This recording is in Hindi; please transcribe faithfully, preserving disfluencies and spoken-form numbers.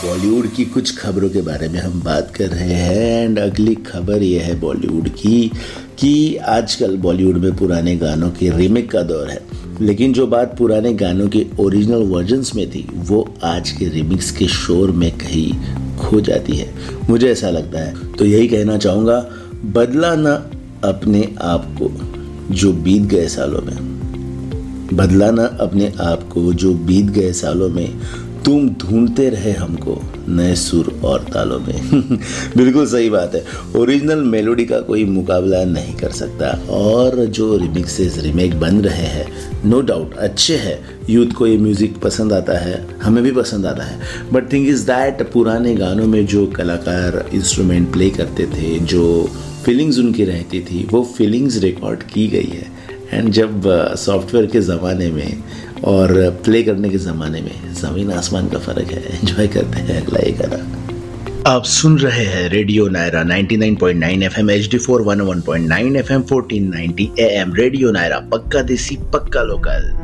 बॉलीवुड की कुछ खबरों के बारे में हम बात कर रहे हैं। एंड अगली खबर यह है बॉलीवुड की कि आजकल बॉलीवुड में पुराने गानों के रीमेक का दौर है, लेकिन जो बात पुराने गानों के ओरिजिनल वर्जन्स में थी वो आज के रिमिक्स के शोर में कहीं खो जाती है, मुझे ऐसा लगता है। तो यही कहना चाहूँगा, बदला ना अपने आप को जो बीत गए सालों में, बदला ना अपने आप को जो बीत गए सालों में, तुम ढूंढते रहे हमको नए सुर और तालों में। बिल्कुल सही बात है, ओरिजिनल मेलोडी का कोई मुकाबला नहीं कर सकता। और जो रिमिक्सेस रीमेक बन रहे हैं, नो डाउट अच्छे हैं, यूथ को ये म्यूज़िक पसंद आता है, हमें भी पसंद आता है। बट थिंग इज़ दैट पुराने गानों में जो कलाकार इंस्ट्रूमेंट प्ले करते थे, जो फीलिंग्स उनकी रहती थी, वो फीलिंग्स रिकॉर्ड की गई है। एंड जब सॉफ्टवेयर के ज़माने में और प्ले करने के ज़माने में ज़मीन आसमान का फ़र्क है। एंजॉय करते हैं अगला एक गाना। आप सुन रहे हैं radio Naira ninety nine point nine FM, H D four one one point nine FM, fourteen ninety am. Radio Naira, पक्का देसी पक्का लोकल।